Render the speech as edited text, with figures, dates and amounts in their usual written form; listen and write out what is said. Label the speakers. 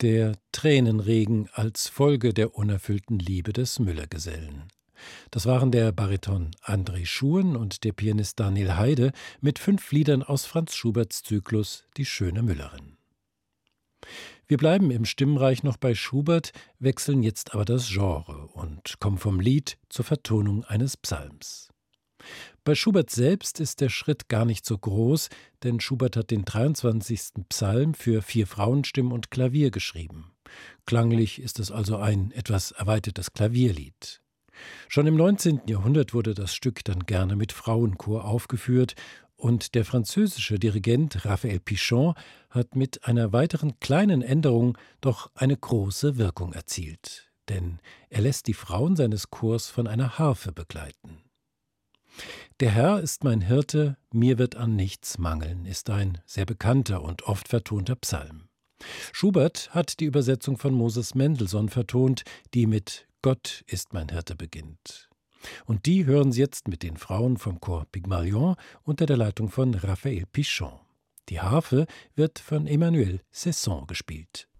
Speaker 1: Der Tränenregen als Folge der unerfüllten Liebe des Müllergesellen. Das waren der Bariton André Schuhen und der Pianist Daniel Heide mit 5 Liedern aus Franz Schuberts Zyklus Die schöne Müllerin. Wir bleiben im Stimmreich noch bei Schubert, wechseln jetzt aber das Genre und kommen vom Lied zur Vertonung eines Psalms. Bei Schubert selbst ist der Schritt gar nicht so groß, denn Schubert hat den 23. Psalm für 4 Frauenstimmen und Klavier geschrieben. Klanglich ist es also ein etwas erweitertes Klavierlied. Schon im 19. Jahrhundert wurde das Stück dann gerne mit Frauenchor aufgeführt und der französische Dirigent Raphael Pichon hat mit einer weiteren kleinen Änderung doch eine große Wirkung erzielt. Denn er lässt die Frauen seines Chors von einer Harfe begleiten. Der Herr ist mein Hirte, mir wird an nichts mangeln, ist ein sehr bekannter und oft vertonter Psalm. Schubert hat die Übersetzung von Moses Mendelssohn vertont, die mit Gott ist mein Hirte beginnt. Und die hören Sie jetzt mit den Frauen vom Chor Pygmalion unter der Leitung von Raphael Pichon. Die Harfe wird von Emmanuel Cesson gespielt.